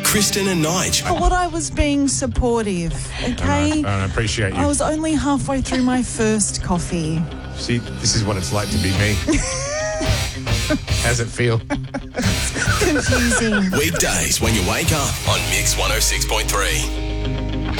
Kristen and Nige. For what I was being supportive, okay? I appreciate you. I was only halfway through my first coffee. See, this is what it's like to be me. How's it feel? Confusing. Weekdays when you wake up on Mix 106.3.